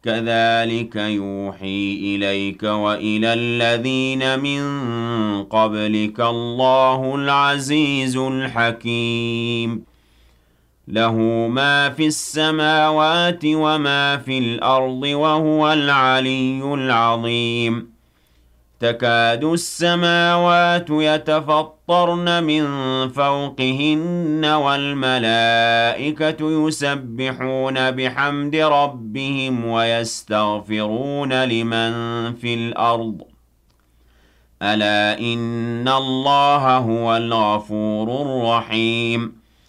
كَذَٰلِكَ يُوحِي إِلَيْكَ وَإِلَى الَّذِينَ مِن قَبْلِكَ اللَّهُ الْعَزِيزُ الْحَكِيمُ لَهُ مَا فِي السَّمَاوَاتِ وَمَا فِي الْأَرْضِ ۖ وَهُوَ الْعَلِيُّ الْعَظِيمُ تَكَادُ السَّمَاوَاتُ يَتَفَطَّرْنَ مِن فَوْقِهِنَّ وَالْمَلَائِكَةُ يُسَبِّحُونَ بِحَمْدِ رَبِّهِمْ وَيَسْتَغْفِرُونَ لِمَن فِي الْأَرْضِ ۗ أَلَا إِنَّ اللَّهَ هُوَ الْغَفُورُ الرَّحِيمُ